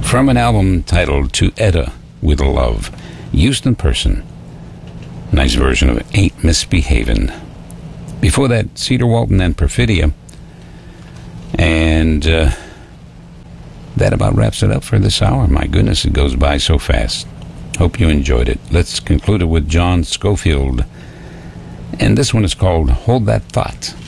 from an album titled To Etta With Love, Houston Person. Nice version of Ain't Misbehavin'. Before that, Cedar Walton and Perfidia. And that about wraps it up for this hour. My goodness, it goes by so fast. Hope you enjoyed it. Let's conclude it with John Scofield. And this one is called Hold That Thought.